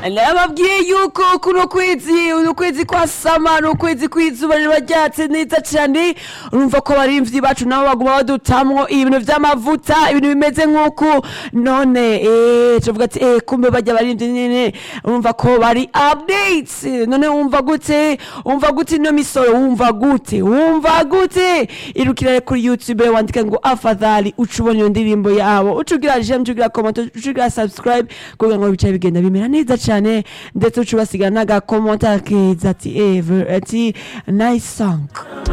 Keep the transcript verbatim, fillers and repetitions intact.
nababwiye yuko kuno kwezi uno kwezi kwa sama no kwezi kwizuba riba ryatse neza cyane urumva ko barimvyi bacu nabo baguma badutamwo ibintu vy'amavuta ibintu bimeze nk'uko none eh tuvuga ati eh kumbe bajya barimvyi nyene urumva ko bari updates none wumva gute wumva gute no misoro wumva gute wumva gute irukira kuri YouTube wandika ngo afadhali ucubona iyo ndirimbo yabo ucugira j'aime ucugira comment ucugira subscribe kugira ngo bicaye bigenda bimera neza cyane ndetse ucubasiga naga commentaire keza ati eh ati nice song